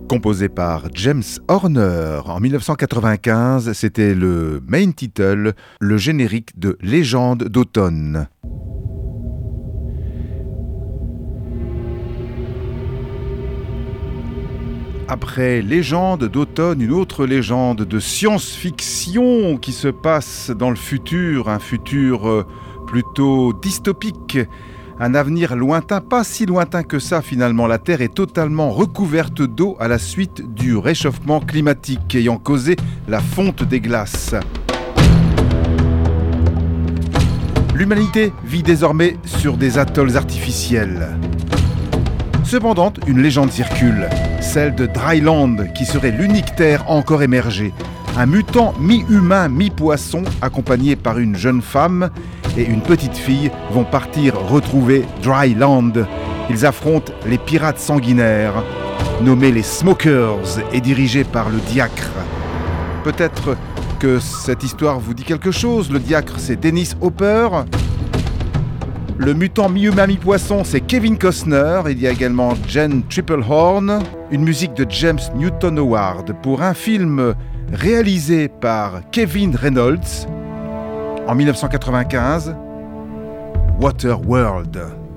Composé par James Horner en 1995, c'était le main title, le générique de Légende d'automne. Après Légende d'automne, une autre légende de science-fiction qui se passe dans le futur, un futur plutôt dystopique, un avenir lointain, pas si lointain que ça finalement. La Terre est totalement recouverte d'eau à la suite du réchauffement climatique ayant causé la fonte des glaces. L'humanité vit désormais sur des atolls artificiels. Cependant, une légende circule, celle de Dryland, qui serait l'unique terre encore émergée. Un mutant mi-humain, mi-poisson, accompagné par une jeune femme et une petite fille, vont partir retrouver Dryland. Ils affrontent les pirates sanguinaires, nommés les Smokers et dirigés par le diacre. Peut-être que cette histoire vous dit quelque chose. Le diacre, c'est Dennis Hopper. Le mutant mi-humain, mi-poisson, c'est Kevin Costner. Il y a également Jen Triplehorn. Une musique de James Newton Howard pour un film réalisé par Kevin Reynolds en 1995, Waterworld.